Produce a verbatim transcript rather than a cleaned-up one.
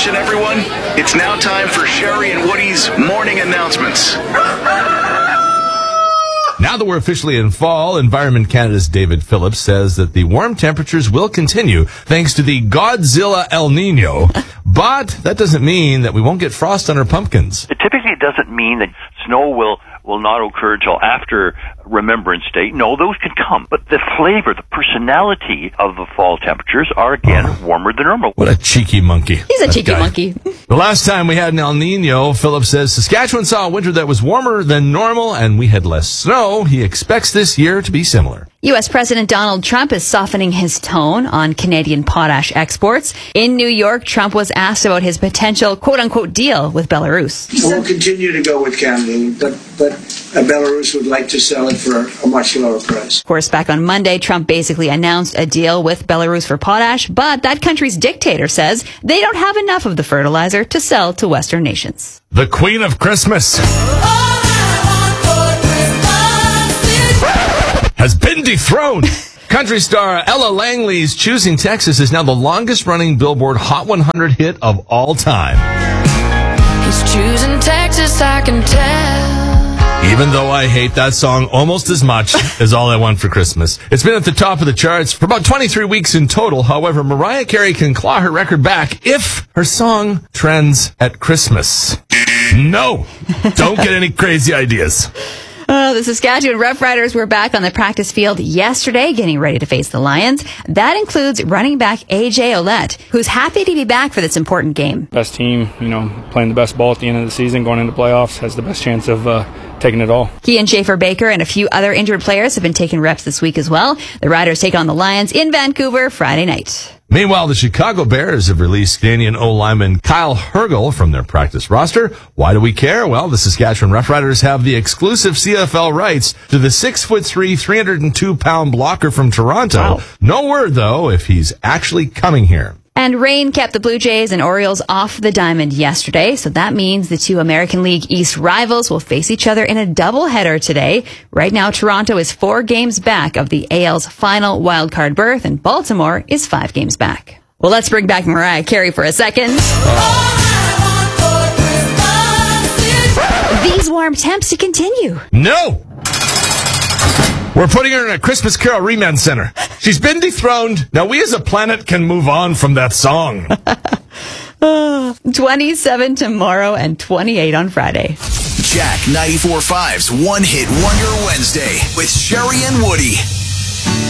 Attention, everyone. It's now time for Sherry and Woody's morning announcements. Now that we're officially in fall, Environment Canada's David Phillips says that the warm temperatures will continue thanks to the Godzilla El Nino. But that doesn't mean that we won't get frost on our pumpkins. It typically doesn't mean that snow will, will not occur until after Remembrance Day. No, those can come. But the flavor, the personality of the fall temperatures are, again, oh. warmer than normal. What a cheeky monkey. He's a that cheeky guy. monkey. The last time we had an El Nino, Phillips says Saskatchewan saw a winter that was warmer than normal and we had less snow. He expects this year to be similar. U S President Donald Trump is softening his tone on Canadian potash exports. In New York, Trump was asked about his potential quote-unquote deal with Belarus. We'll continue to go with Canada, but, but uh, Belarus would like to sell it for a much lower price. Of course, back on Monday, Trump basically announced a deal with Belarus for potash, but that country's dictator says they don't have enough of the fertilizer to sell to Western nations. The Queen of Christmas has been dethroned. Country star Ella Langley's Choosing Texas is now the longest-running Billboard Hot one hundred hit of all time. He's choosing Texas, I can tell. Even though I hate that song almost as much as All I Want for Christmas. It's been at the top of the charts for about twenty-three weeks in total. However, Mariah Carey can claw her record back if her song trends at Christmas. No, don't get any crazy ideas. Uh, the Saskatchewan Roughriders were back on the practice field yesterday, getting ready to face the Lions. That includes running back A J Ouellette, who's happy to be back for this important game. Best team, you know, playing the best ball at the end of the season, going into playoffs, has the best chance of uh, taking it all. He and Schaefer Baker and a few other injured players have been taking reps this week as well. The Riders take on the Lions in Vancouver Friday night. Meanwhile, the Chicago Bears have released Canadian O-lineman Kyle Hergel from their practice roster. Why do we care? Well, the Saskatchewan Roughriders have the exclusive C F L rights to the six foot three, three hundred two pound blocker from Toronto. Wow. No word, though, if he's actually coming here. And rain kept the Blue Jays and Orioles off the diamond yesterday, so that means the two American League East rivals will face each other in a doubleheader today. Right now, Toronto is four games back of the A L's final wildcard berth, and Baltimore is five games back. Well, let's bring back Mariah Carey for a second. Oh. These warm temps to continue. No! We're putting her in a Christmas Carol Remand Center. She's been dethroned. Now we as a planet can move on from that song. uh, twenty-seven tomorrow and twenty-eight on Friday. Jack ninety-four point five's One Hit Wonder Wednesday with Sherry and Woody.